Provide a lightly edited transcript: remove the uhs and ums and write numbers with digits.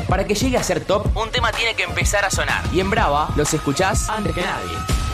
Para que llegue a ser top, un tema tiene que empezar a sonar. Y en Brava los escuchás antes que nadie.